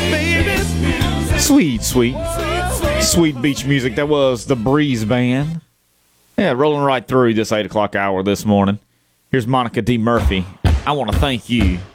Sweet beach music. That was the Breeze Band. Yeah, rolling right through this 8 o'clock hour this morning. Here's Monica D. Murphy. I want to thank you.